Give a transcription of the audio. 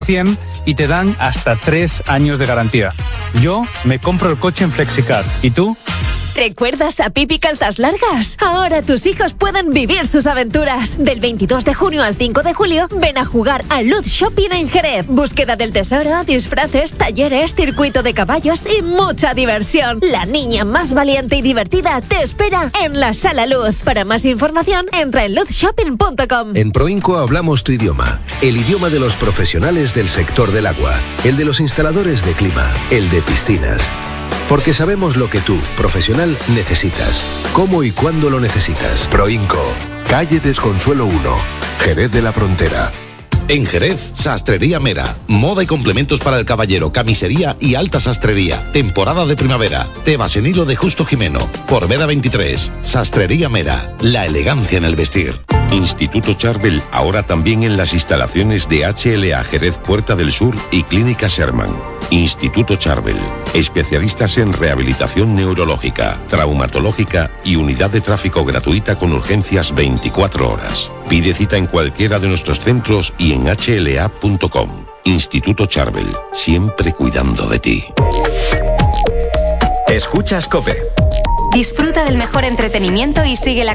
100 y te dan hasta 3 años de garantía. Yo me compro el coche en Flexicar. ¿Y tú? ¿Recuerdas a Pipi Calzas Largas? Ahora tus hijos pueden vivir sus aventuras. Del 22 de junio al 5 de julio, ven a jugar a Luz Shopping en Jerez. Búsqueda del tesoro, disfraces, talleres, circuito de caballos y mucha diversión. La niña más valiente y divertida te espera en la Sala Luz. Para más información, entra en luzshopping.com. En Proinco hablamos tu idioma. El idioma de los profesionales del sector del agua. El de los instaladores de clima. El de piscinas. Porque sabemos lo que tú, profesional, necesitas. Cómo y cuándo lo necesitas. Proinco, calle Desconsuelo 1, Jerez de la Frontera. En Jerez, Sastrería Mera. Moda y complementos para el caballero, camisería y alta sastrería. Temporada de primavera. Tebas en hilo de Justo Jimeno. Por Veda 23. Sastrería Mera. La elegancia en el vestir. Instituto Charbel, ahora también en las instalaciones de HLA Jerez Puerta del Sur y Clínica Sherman. Instituto Charbel, especialistas en rehabilitación neurológica, traumatológica y unidad de tráfico gratuita con urgencias 24 horas. Pide cita en cualquiera de nuestros centros y en hla.com. Instituto Charbel, siempre cuidando de ti. Escuchas COPE. Disfruta del mejor entretenimiento y sigue la